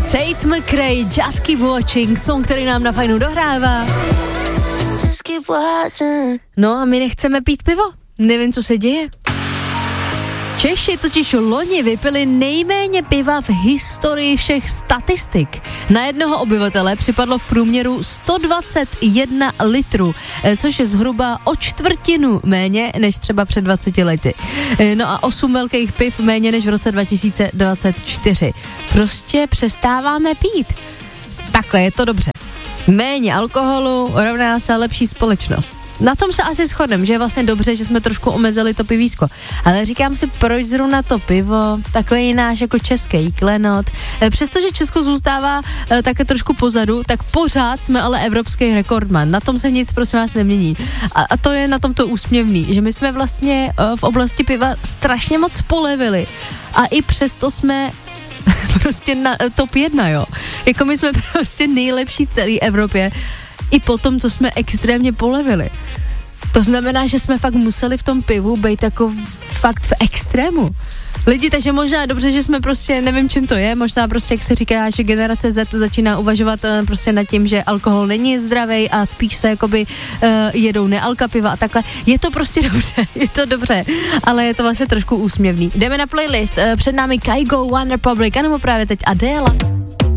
Tate McRae, Just Keep Watching, song, který nám na Fajnu dohrává. No a my nechceme pít pivo. Nevím, co se děje. Češi totiž loni vypili nejméně piva v historii všech statistik. Na jednoho obyvatele připadlo v průměru 121 litrů, což je zhruba o čtvrtinu méně než třeba před 20 lety. No a 8 velkých piv méně než v roce 2024. Prostě přestáváme pít. Takhle je to dobře. Méně alkoholu rovná se lepší společnost. Na tom se asi shodneme, že je vlastně dobře, že jsme trošku omezili to pivísko. Ale říkám si, proč zrovna to pivo, takový náš jako český klenot. Přestože Česko zůstává také trošku pozadu, tak pořád jsme ale evropský rekordman. Na tom se nic, prosím vás, nemění. A to je na tom to úsměvný, že my jsme vlastně v oblasti piva strašně moc polevili. A i přesto jsme prostě na top 1, jo. Jako my jsme prostě nejlepší v celé Evropě i po tom, co jsme extrémně polevili. To znamená, že jsme fakt museli v tom pivu být jako fakt v extrému. Lidi, takže možná dobře, že jsme prostě, nevím, čím to je, možná prostě, jak se říká, že generace Z začíná uvažovat prostě nad tím, že alkohol není zdravý a spíš se jakoby jedou nealka piva a takhle. Je to prostě dobře, je to dobře, ale je to vlastně trošku úsměvný. Jdeme na playlist, před námi Kygo, One Republic, anebo právě teď Adele.